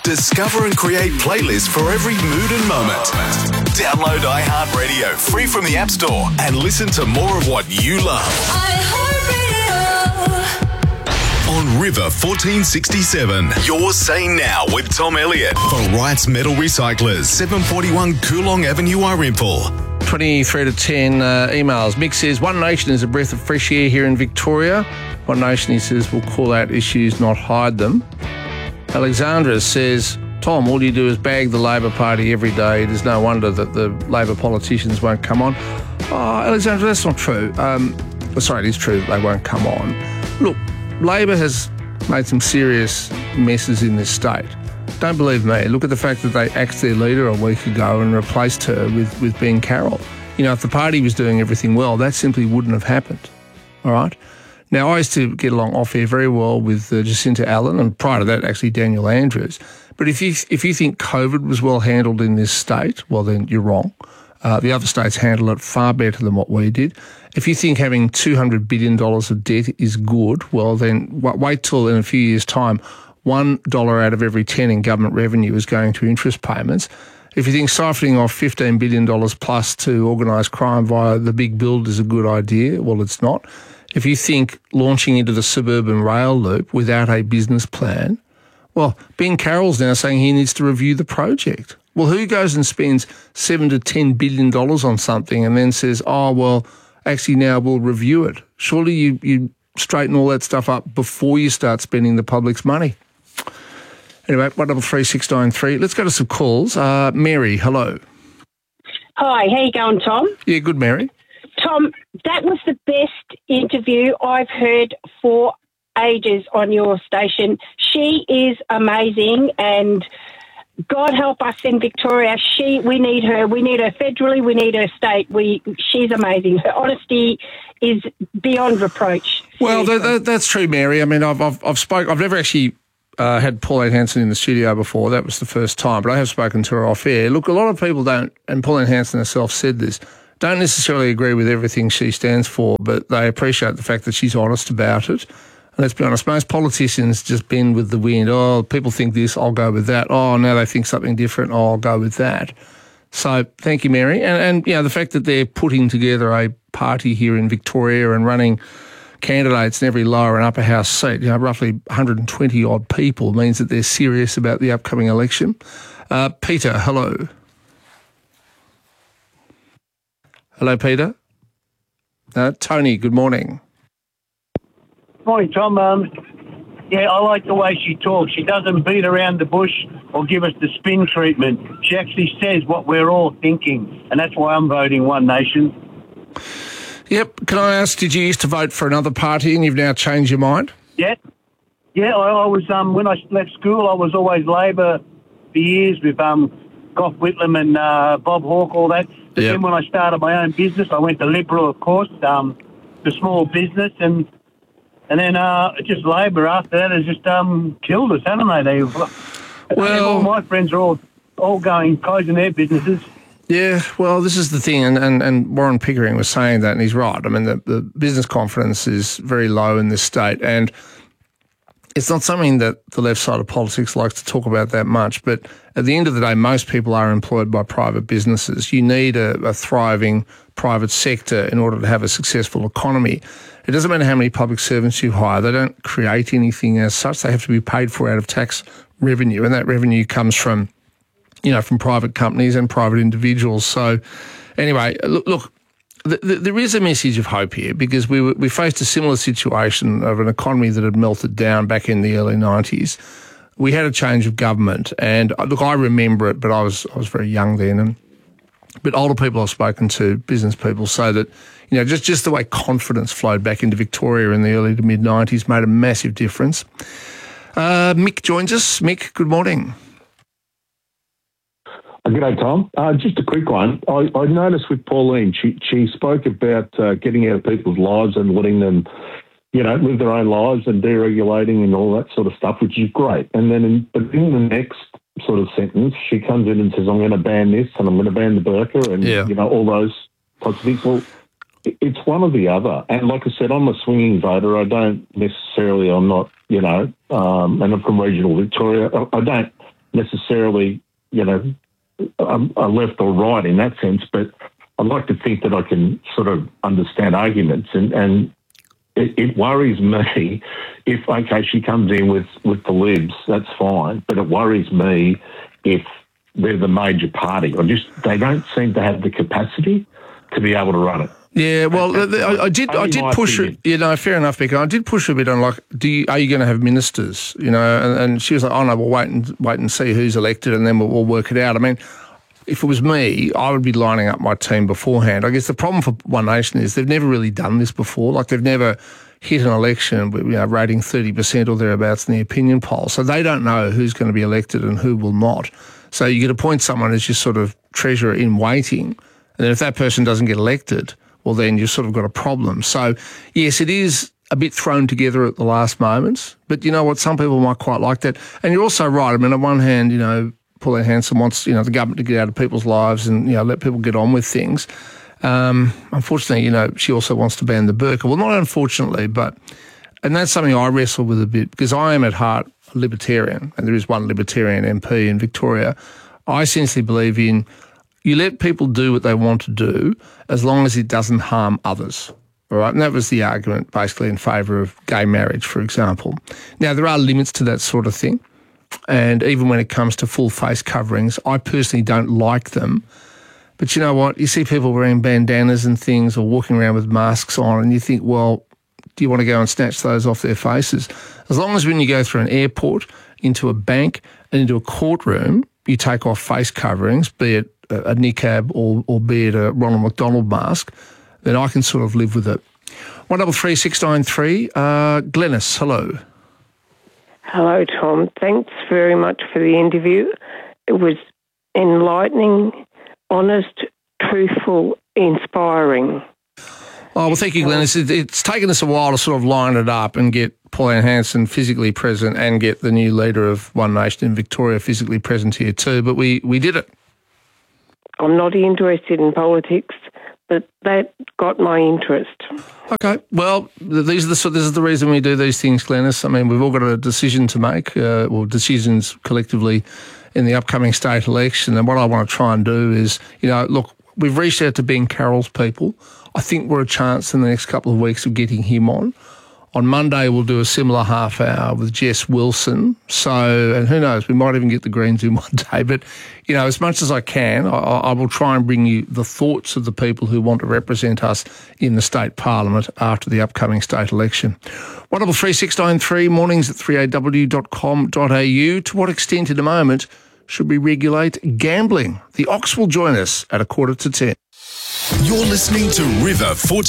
Discover and create playlists for every mood and moment. Download iHeartRadio free from the App Store and listen to more of what you love. On River 1467, You're Saying Now with Tom Elliott for Wright's Metal Recyclers, 741 Coolong Avenue, Arimple. 23 to 10 emails. Mick says, One Nation is a breath of fresh air here in Victoria. One Nation, he says, will call out issues, not hide them. Alexandra says, Tom, all you do is bag the Labor Party every day. It is no wonder that the Labor politicians won't come on. Oh, Alexandra, that's not true. Sorry, it is true that they won't come on. Look, Labor has made some serious messes in this state. Don't believe me. Look at the fact that they axed their leader a week ago and replaced her with Ben Carroll. You know, if the party was doing everything well, that simply wouldn't have happened. All right? Now, I used to get along off-air very well with Jacinta Allen, and prior to that, actually, Daniel Andrews. But if you think COVID was well handled in this state, well, then you're wrong. The other states handle it far better than what we did. If you think having $200 billion of debt is good, well, then wait till in a few years' time, $1 out of every 10 in government revenue is going to interest payments. If you think siphoning off $15 billion plus to organised crime via the big build is a good idea, well, it's not. If you think launching into the suburban rail loop without a business plan, well, Ben Carroll's now saying he needs to review the project. Well, who goes and spends $7 to $10 billion on something and then says, oh, well, actually now we'll review it? Surely you straighten all that stuff up before you start spending the public's money. Anyway, 133693. Let's go to some calls. Mary, hello. Hi, how you going, Tom? Yeah, good, Mary. Tom, that was the best interview I've heard for ages on your station. She is amazing, and God help us in Victoria. We need her. We need her federally. We need her state. She's amazing. Her honesty is beyond reproach. Well, that's true, Mary. I mean, I've never actually had Pauline Hanson in the studio before. That was the first time, but I have spoken to her off air. Look, a lot of people don't, and Pauline Hanson herself said this, don't necessarily agree with everything she stands for, but they appreciate the fact that she's honest about it. And let's be honest, most politicians just bend with the wind. Oh, people think this, I'll go with that. Oh, now they think something different, oh, I'll go with that. So thank you, Mary. And you know, the fact that they're putting together a party here in Victoria and running candidates in every lower and upper house seat, you know, roughly 120 odd people, means that they're serious about the upcoming election. Peter, hello. Hello, Peter. Tony, good morning. Morning, Tom. I like the way she talks. She doesn't beat around the bush or give us the spin treatment. She actually says what we're all thinking, and that's why I'm voting One Nation. Yep. Can I ask, did you used to vote for another party and you've now changed your mind? Yeah. I was when I left school, I was always Labor for years with Gough Whitlam and Bob Hawke, all that. But then when I started my own business, I went to Liberal, of course, the small business, and then just Labor after that has just killed us, haven't they? All my friends are all going, closing their businesses. Yeah, well, this is the thing, and Warren Pickering was saying that, and he's right. I mean, the business confidence is very low in this state, and it's not something that the left side of politics likes to talk about that much, but at the end of the day, most people are employed by private businesses. You need a thriving private sector in order to have a successful economy. It doesn't matter how many public servants you hire. They don't create anything as such. They have to be paid for out of tax revenue, and that revenue comes from private companies and private individuals. So anyway, look, there is a message of hope here, because we faced a similar situation of an economy that had melted down back in the early 90s. We had a change of government, and look, I remember it, but I was very young then. But older people I've spoken to, business people, say that just the way confidence flowed back into Victoria in the early to mid 90s made a massive difference. Mick joins us. Mick, good morning. G'day, Tom. Just a quick one. I noticed with Pauline, she spoke about getting out of people's lives and letting them, live their own lives and deregulating and all that sort of stuff, which is great. And then in the next sort of sentence, she comes in and says, I'm going to ban this and I'm going to ban the burqa and, all those types of things. Well, it's one or the other. And like I said, I'm a swinging voter. I'm not, and I'm from regional Victoria. I don't necessarily, a left or right in that sense, but I like to think that I can sort of understand arguments, and it worries me if, okay, she comes in with the Libs, that's fine, but it worries me if they're the major party. They don't seem to have the capacity to be able to run it. Yeah, well, I did push her. Fair enough, Becca. I did push her a bit on are you going to have ministers? And she was like, oh no, we'll wait and see who's elected, and then we'll work it out. I mean, if it was me, I would be lining up my team beforehand. I guess the problem for One Nation is they've never really done this before. Like, they've never hit an election with rating 30% or thereabouts in the opinion poll, so they don't know who's going to be elected and who will not. So you could appoint someone as your sort of treasurer in waiting, and then if that person doesn't get elected, well, then you've sort of got a problem. So, yes, it is a bit thrown together at the last moments, but you know what? Some people might quite like that. And you're also right. I mean, on one hand, Pauline Hanson wants, the government to get out of people's lives and, let people get on with things. Unfortunately, she also wants to ban the burqa. Well, not unfortunately, and that's something I wrestle with a bit, because I am at heart a libertarian, and there is one libertarian MP in Victoria. I essentially believe in you let people do what they want to do as long as it doesn't harm others. All right, and that was the argument basically in favour of gay marriage, for example. Now, there are limits to that sort of thing, and even when it comes to full face coverings, I personally don't like them. But you know what? You see people wearing bandanas and things or walking around with masks on, and you think, well, do you want to go and snatch those off their faces? As long as when you go through an airport, into a bank and into a courtroom, you take off face coverings, be it a niqab or be it a Ronald McDonald mask, then I can sort of live with it. 133693, Glenys, hello. Hello, Tom. Thanks very much for the interview. It was enlightening, honest, truthful, inspiring. Oh, well, thank you, Glenys. It's taken us a while to sort of line it up and get Pauline Hanson physically present and get the new leader of One Nation in Victoria physically present here too, but we did it. I'm not interested in politics, but that got my interest. Okay, well, this is the reason we do these things, Glenys. I mean, we've all got a decision to make, decisions collectively in the upcoming state election, and what I want to try and do is, look, we've reached out to Ben Carroll's people. I think we're a chance in the next couple of weeks of getting him on. On Monday, we'll do a similar half hour with Jess Wilson. So, and who knows, we might even get the Greens in one day. But, as much as I can, I will try and bring you the thoughts of the people who want to represent us in the state parliament after the upcoming state election. 133693, mornings at 3aw.com.au. To what extent in a moment should we regulate gambling? The Ox will join us at 9:45. You're listening to River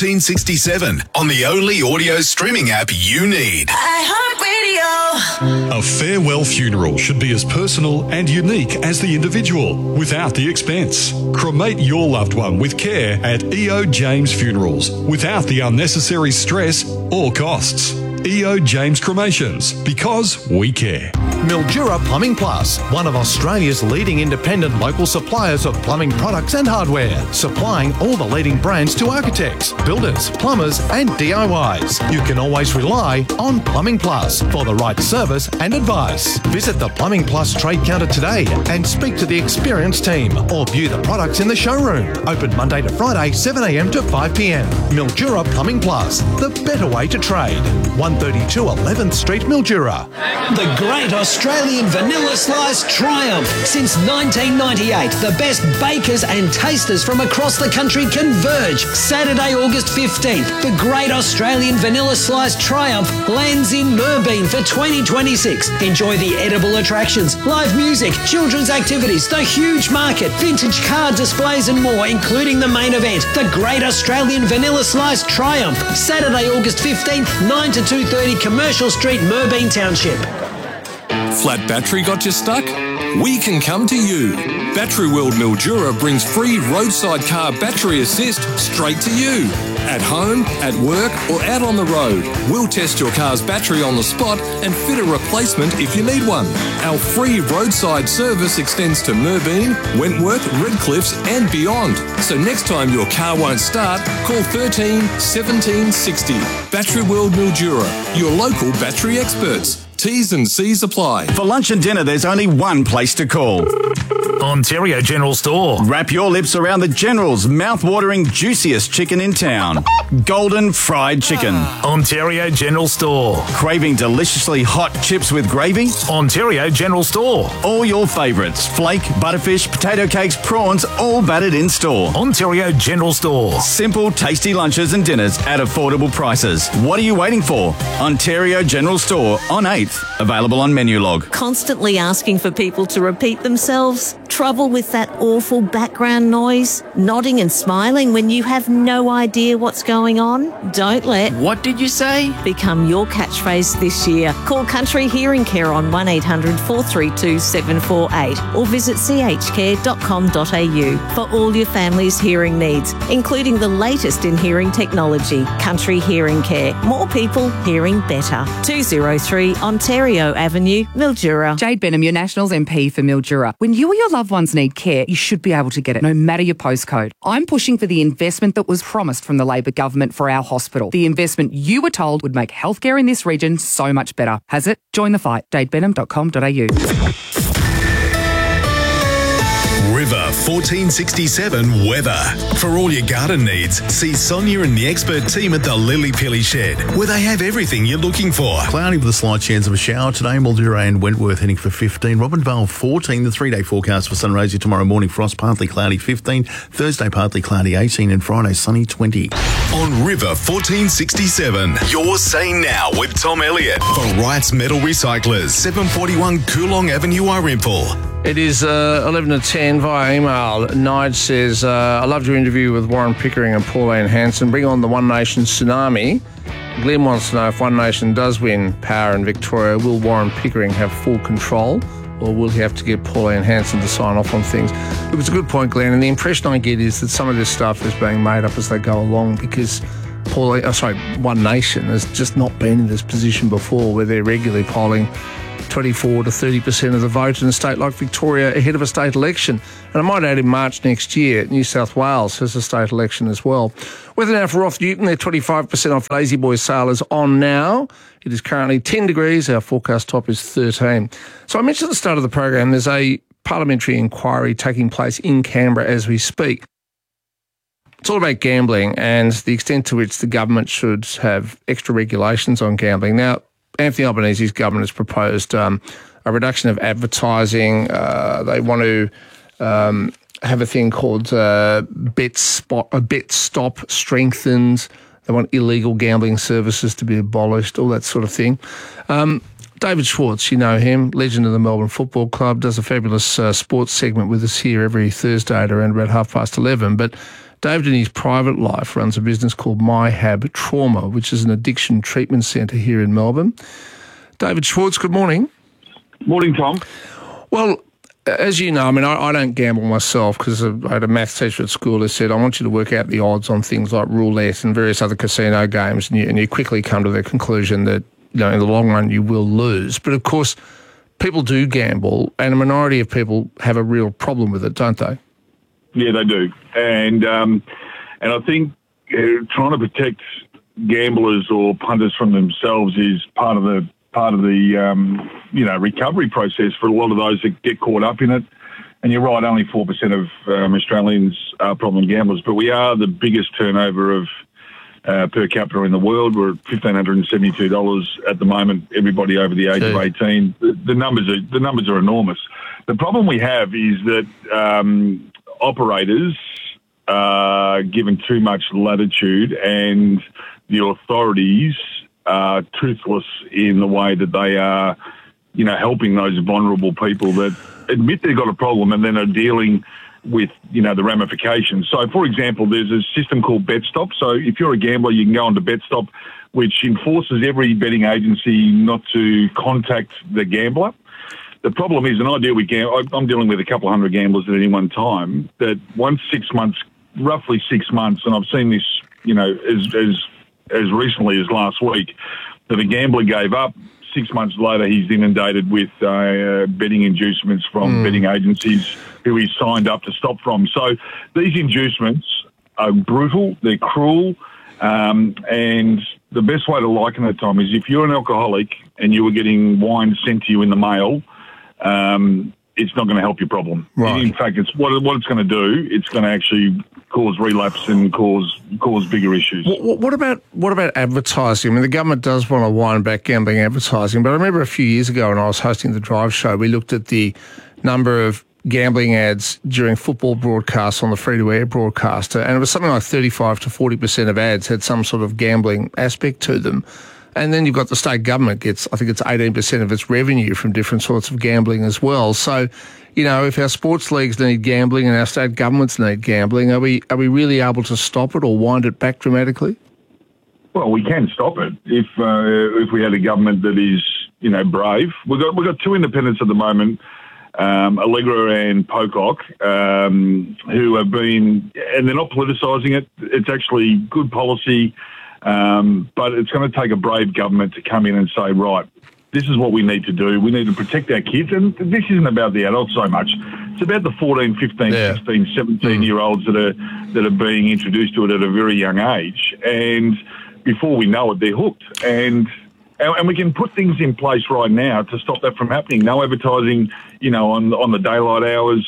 1467 on the only audio streaming app you need. iHeartRadio. A farewell funeral should be as personal and unique as the individual, without the expense. Cremate your loved one with care at EO James Funerals, without the unnecessary stress or costs. EO James Cremations, because we care. Mildura Plumbing Plus, one of Australia's leading independent local suppliers of plumbing products and hardware, supplying all the leading brands to architects, builders, plumbers and DIYs. You can always rely on Plumbing Plus for the right service and advice. Visit the Plumbing Plus trade counter today and speak to the experienced team or view the products in the showroom. Open Monday to Friday, 7 a.m. to 5 p.m. Mildura Plumbing Plus, the better way to trade. 132 11th Street, Mildura. The Great Australian Vanilla Slice Triumph. Since 1998, the best bakers and tasters from across the country converge. Saturday, August 15th, the Great Australian Vanilla Slice Triumph lands in Moorbeen for 2026. Enjoy the edible attractions, live music, children's activities, the huge market, vintage car displays and more, including the main event, the Great Australian Vanilla Slice Triumph. Saturday, August 15th, 9 to 2:30 Commercial Street, Moorbeen Township. Flat battery got you stuck? We can come to you. Battery World Mildura brings free roadside car battery assist straight to you. At home, at work or out on the road, we'll test your car's battery on the spot and fit a replacement if you need one. Our free roadside service extends to Moorbeen, Wentworth, Redcliffs and beyond. So next time your car won't start, call 13 17 60. Battery World Mildura, your local battery experts. T's and C's apply. For lunch and dinner, there's only one place to call. Ontario General Store. Wrap your lips around the General's mouth-watering, juiciest chicken in town. Golden fried chicken. Ontario General Store. Craving deliciously hot chips with gravy? Ontario General Store. All your favourites. Flake, butterfish, potato cakes, prawns, all battered in store. Ontario General Store. Simple, tasty lunches and dinners at affordable prices. What are you waiting for? Ontario General Store on 8th. Available on menu log. Constantly asking for people to repeat themselves? Trouble with that awful background noise? Nodding and smiling when you have no idea what's going on? Don't let "What did you say?" become your catchphrase this year. Call Country Hearing Care on 1800 432 748 or visit chcare.com.au for all your family's hearing needs, including the latest in hearing technology. Country Hearing Care. More people hearing better. 203 Ontario Avenue, Mildura. Jade Benham, your Nationals MP for Mildura. When you or your loved ones need care, you should be able to get it, no matter your postcode. I'm pushing for the investment that was promised from the Labor government for our hospital. The investment you were told would make healthcare in this region so much better. Has it? Join the fight. jadebenham.com.au. River 1467 weather. For all your garden needs, see Sonia and the expert team at the Lily Pilly Shed, where they have everything you're looking for. Cloudy with a slight chance of a shower today. Mildura and Wentworth heading for 15. Robinvale 14. The 3-day forecast for Sunraysia tomorrow morning. Frost partly cloudy 15. Thursday partly cloudy 18. And Friday sunny 20. On River 1467, you're saying now with Tom Elliott for Wrights Metal Recyclers, 741 Coolong Avenue, Irimple. It is 11 to 10 via email. Nige says, I loved your interview with Warren Pickering and Pauline Hanson. Bring on the One Nation tsunami. Glenn wants to know, if One Nation does win power in Victoria, will Warren Pickering have full control, or will he have to get Pauline Hanson to sign off on things? Look, it's a good point, Glenn, and the impression I get is that some of this stuff is being made up as they go along, because One Nation has just not been in this position before, where they're regularly polling 24 to 30% of the vote in a state like Victoria ahead of a state election. And I might add, in March next year, New South Wales has a state election as well. Weather now for Roth Newton, they're 25% off Lazy Boy sale is on now. It is currently 10 degrees. Our forecast top is 13. So I mentioned at the start of the program, there's a parliamentary inquiry taking place in Canberra as we speak. It's all about gambling and the extent to which the government should have extra regulations on gambling. Now, Anthony Albanese's government has proposed a reduction of advertising. They want to have a thing called Bet Stop strengthened. They want illegal gambling services to be abolished, all that sort of thing. David Schwartz, you know him, legend of the Melbourne Football Club, does a fabulous sports segment with us here every Thursday at around about 11:30. But David, in his private life, runs a business called MyHab Trauma, which is an addiction treatment centre here in Melbourne. David Schwartz, good morning. Morning, Tom. Well, as you know, I mean, I don't gamble myself, because I had a maths teacher at school who said, I want you to work out the odds on things like roulette and various other casino games, and you quickly come to the conclusion that, you know, in the long run you will lose. But of course, people do gamble, and a minority of people have a real problem with it, don't they? Yeah, they do, and I think trying to protect gamblers or punters from themselves is part of the recovery process for a lot of those that get caught up in it. And you're right, only 4% of Australians are problem gamblers, but we are the biggest turnover of per capita in the world. We're at $1,572 at the moment. Everybody over the age of 18. The numbers are enormous. The problem we have is that operators are given too much latitude, and the authorities are toothless in the way that they are, helping those vulnerable people that admit they've got a problem and then are dealing with, the ramifications. So, for example, there's a system called BetStop. So if you're a gambler, you can go onto BetStop, which enforces every betting agency not to contact the gambler. The problem is, and I'm dealing with a couple of hundred gamblers at any one time, that once 6 months, roughly 6 months, and I've seen this, as recently as last week, that a gambler gave up. 6 months later, he's inundated with betting inducements from betting agencies who he's signed up to stop from. So these inducements are brutal, they're cruel, and the best way to liken it, Tom, is if you're an alcoholic and you were getting wine sent to you in the mail, it's not going to help your problem. Right. In fact, it's what it's going to do. It's going to actually cause relapse and cause bigger issues. What about advertising? I mean, the government does want to wind back gambling advertising, but I remember a few years ago when I was hosting the Drive Show, we looked at the number of gambling ads during football broadcasts on the free-to-air broadcaster, and it was something like 35 to 40% of ads had some sort of gambling aspect to them. And then you've got the state government gets, I think it's 18% of its revenue from different sorts of gambling as well. So, you know, if our sports leagues need gambling and our state governments need gambling, are we really able to stop it or wind it back dramatically? Well, we can stop it if we had a government that is, you know, brave. We've got two independents at the moment, Allegra and Pocock, who have been, and they're not politicising it. It's actually good policy. But it's going to take a brave government to come in and say, right, this is what we need to do. We need to protect our kids. And this isn't about the adults so much. It's about the 14, 15, 16, 17-year-olds that are being introduced to it at a very young age. And before we know it, they're hooked. And we can put things in place right now to stop that from happening. No advertising, you know, on the daylight hours.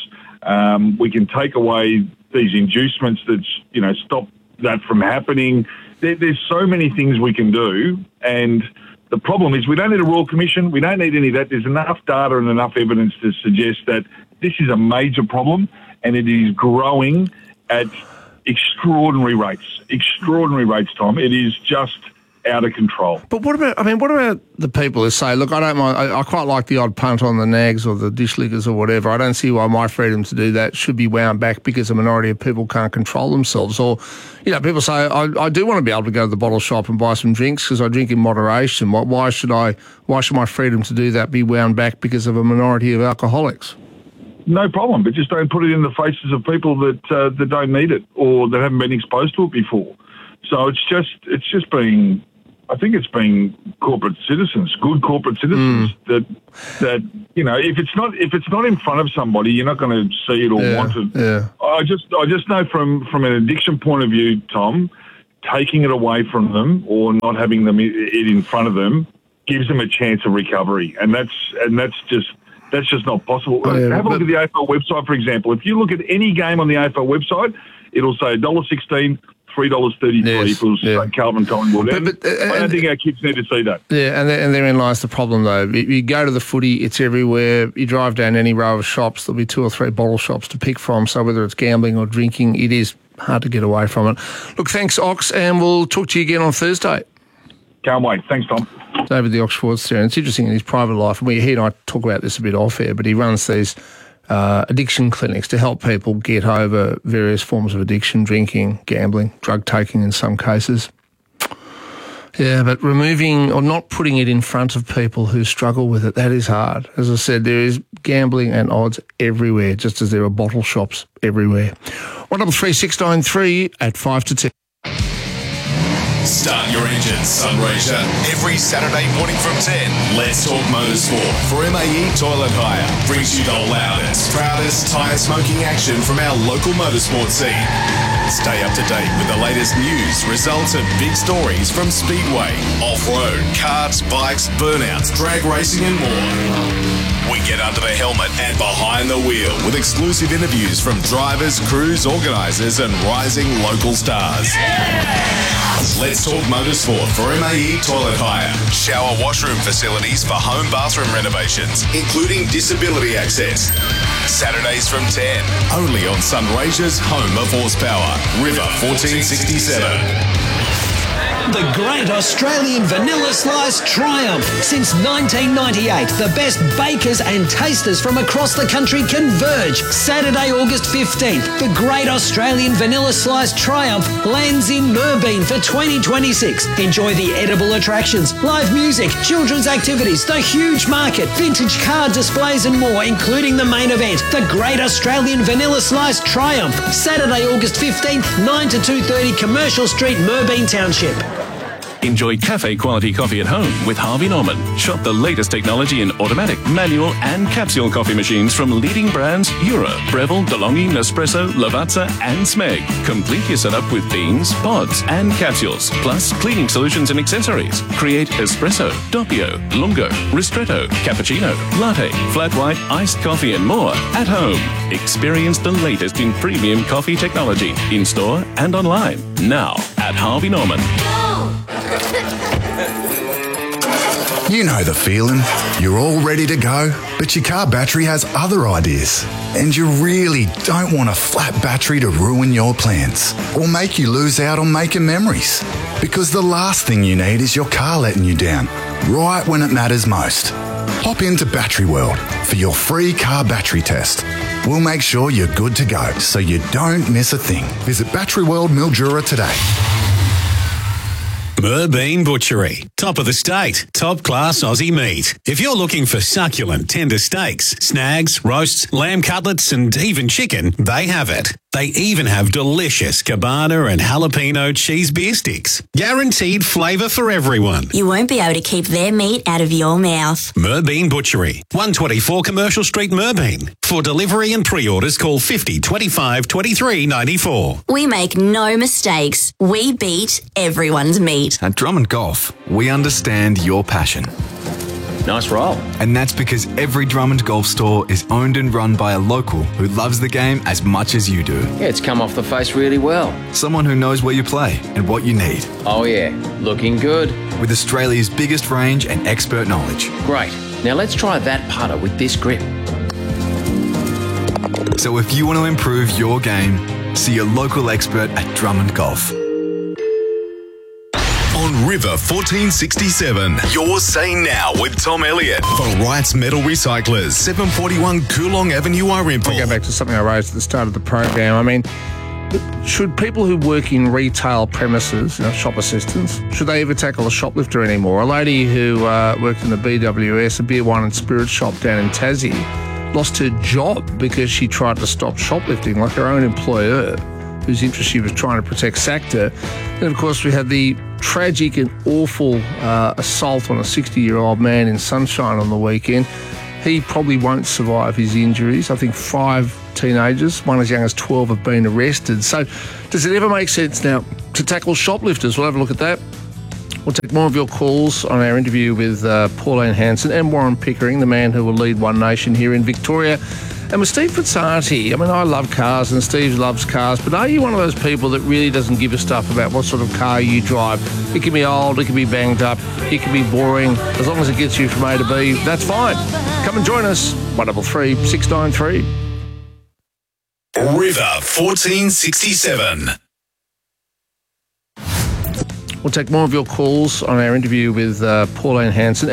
We can take away these inducements that, you know, stop that from happening. There's so many things we can do, and the problem is we don't need a Royal Commission. We don't need any of that. There's enough data and enough evidence to suggest that this is a major problem, and it is growing at extraordinary rates. Extraordinary rates, Tom. It is just out of control. But what about the people who say, look, I don't mind, I quite like the odd punt on the nags or the dish lickers or whatever. I don't see why my freedom to do that should be wound back because a minority of people can't control themselves. Or, you know, people say, I do want to be able to go to the bottle shop and buy some drinks because I drink in moderation. Why should my freedom to do that be wound back because of a minority of alcoholics? No problem, but just don't put it in the faces of people that don't need it or that haven't been exposed to it before. So it's just being, I think it's being corporate citizens, good corporate citizens that you know, if it's not in front of somebody, you're not going to see it or want it. Yeah. I just know from an addiction point of view, Tom, taking it away from them or not having it in front of them gives them a chance of recovery, and that's just not possible. Have a look at the AFL website, for example. If you look at any game on the AFL website, it'll say $1.16. $3.33 equals Calvin Collingwood. I don't think our kids need to see that. Yeah, and therein lies the problem, though. You go to the footy, it's everywhere. You drive down any row of shops, there'll be 2 or 3 bottle shops to pick from. So whether it's gambling or drinking, it is hard to get away from it. Look, thanks, Ox, and we'll talk to you again on Thursday. Can't wait. Thanks, Tom. David the Ox Schwartz there. And it's interesting in his private life, and he and I talk about this a bit off air, but he runs these addiction clinics to help people get over various forms of addiction, drinking, gambling, drug taking in some cases. Yeah, but removing or not putting it in front of people who struggle with it, that is hard. As I said, there is gambling and odds everywhere, just as there are bottle shops everywhere. 133693 at 5 to 10. Start your engines, Sunraysia. Every Saturday morning from 10, Let's Talk Motorsport for MAE Toilet Hire. Brings you the loudest, proudest tyre smoking action from our local motorsport scene. Stay up to date with the latest news, results and big stories from Speedway, off-road, karts, bikes, burnouts, drag racing and more. We get under the helmet and behind the wheel with exclusive interviews from drivers, crews, organisers and rising local stars. Let's Talk Motorsport for MAE Toilet Hire. Shower washroom facilities for home bathroom renovations, including disability access. Saturdays from 10, only on Sunraysia's home of horsepower, River 1467. The Great Australian Vanilla Slice Triumph. Since 1998, the best bakers and tasters from across the country converge. Saturday, August 15th, the Great Australian Vanilla Slice Triumph lands in Merbeen for 2026. Enjoy the edible attractions, live music, children's activities, the huge market, vintage car displays and more, including the main event, the Great Australian Vanilla Slice Triumph. Saturday, August 15th, 9 to 2:30, Commercial Street, Merbeen Township. Enjoy cafe-quality coffee at home with Harvey Norman. Shop the latest technology in automatic, manual and capsule coffee machines from leading brands Euro, Breville, DeLonghi, Nespresso, Lavazza and Smeg. Complete your setup with beans, pods and capsules, plus cleaning solutions and accessories. Create espresso, doppio, lungo, ristretto, cappuccino, latte, flat white, iced coffee and more at home. Experience the latest in premium coffee technology in-store and online. Now at Harvey Norman. You know the feeling. You're all ready to go, but your car battery has other ideas. And you really don't want a flat battery to ruin your plans or make you lose out on making memories. Because the last thing you need is your car letting you down, right when it matters most. Hop into Battery World for your free car battery test. We'll make sure you're good to go so you don't miss a thing. Visit Battery World Mildura today. Merbean Butchery. Top of the state. Top class Aussie meat. If you're looking for succulent, tender steaks, snags, roasts, lamb cutlets and even chicken, they have it. They even have delicious cabana and jalapeno cheese beer sticks. Guaranteed flavour for everyone. You won't be able to keep their meat out of your mouth. Merbean Butchery. 124 Commercial Street, Merbean. For delivery and pre-orders, call 50 25 23 94. We make no mistakes. We beat everyone's meat. At Drummond Golf, we understand your passion. Nice roll. And that's because every Drummond Golf store is owned and run by a local who loves the game as much as you do. Yeah, it's come off the face really well. Someone who knows where you play and what you need. Oh yeah, looking good. With Australia's biggest range and expert knowledge. Great. Now let's try that putter with this grip. So if you want to improve your game, see a local expert at Drummond Golf. On River 1467, you're saying now with Tom Elliott for Wright's Metal Recyclers, 741 Coolong Avenue, Irimple. I'll go back to something I raised at the start of the program. I mean, should people who work in retail premises, shop assistants, should they ever tackle a shoplifter anymore? A lady who worked in the BWS, a beer, wine and spirits shop down in Tassie, lost her job because she tried to stop shoplifting, like her own employer, whose interest she was trying to protect, sacked her. Then, of course, we had the tragic and awful assault on a 60-year-old man in Sunshine on the weekend. He probably won't survive his injuries. I think 5 teenagers, one as young as 12, have been arrested. So does it ever make sense now to tackle shoplifters? We'll have a look at that. We'll take more of your calls on our interview with Pauline Hanson and Warren Pickering, the man who will lead One Nation here in Victoria. And with Steve Fitzarti, I mean, I love cars and Steve loves cars, but are you one of those people that really doesn't give a stuff about what sort of car you drive? It can be old, it can be banged up, it can be boring. As long as it gets you from A to B, that's fine. Come and join us, 133 693. River 1467. We'll take more of your calls on our interview with Pauline Hanson.